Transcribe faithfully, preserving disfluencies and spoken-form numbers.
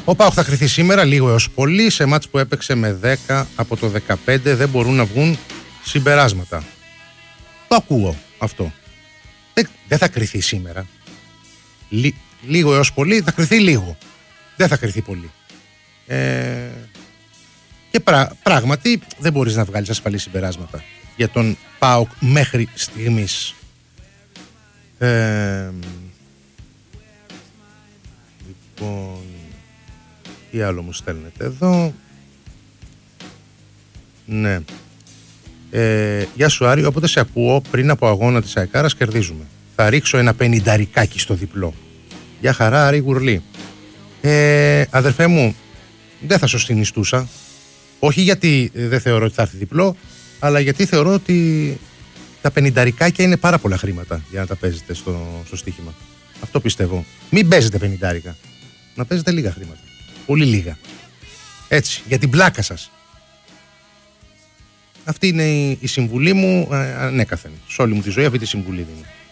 Ο ΠΑΟΚ θα κριθεί σήμερα λίγο έως πολύ. Σε μάτς που έπαιξε με δέκα από το δεκαπέντε δεν μπορούν να βγουν συμπεράσματα. Το ακούω αυτό. Δεν, δεν θα κριθεί σήμερα. Λι, λίγο έως πολύ θα κριθεί λίγο. Δεν θα κριθεί πολύ. Ε, και πρά, πράγματι δεν μπορείς να βγάλεις ασφαλή συμπεράσματα για τον ΠΑΟΚ μέχρι στιγμής. Ε, λοιπόν, τι άλλο μου στέλνετε εδώ. Ναι. Ε, γεια σου Άρη, όποτε σε ακούω πριν από αγώνα της Αεκάρας κερδίζουμε. Θα ρίξω ένα πενηνταρικάκι στο διπλό. Γεια χαρά Άρη Γουρλή. Ε, αδερφέ μου, δεν θα σου συνιστούσα. Όχι γιατί δεν θεωρώ ότι θα έρθει διπλό, αλλά γιατί θεωρώ ότι τα πενηνταρικάκια είναι πάρα πολλά χρήματα για να τα παίζετε στο, στο στοίχημα. Αυτό πιστεύω. Μην παίζετε πενηντάρικα. Να παίζετε λίγα χρήματα. Πολύ λίγα. Έτσι, για την πλάκα σας. Αυτή είναι η, η συμβουλή μου ε, ανέκαθεν. Σε όλη μου τη ζωή αυτή τη συμβουλή δίνω.